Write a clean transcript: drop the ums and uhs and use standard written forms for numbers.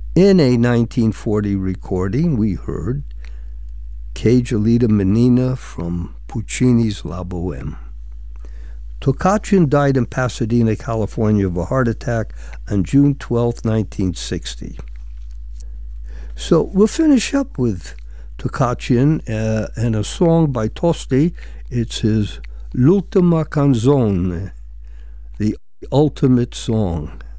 In a 1940 recording, we heard Che gelida menina from Puccini's La Boheme. Tocachin died in Pasadena, California of a heart attack on June 12, 1960. So we'll finish up with Tocachin and a song by Tosti. It's his L'ultima canzone, the ultimate song.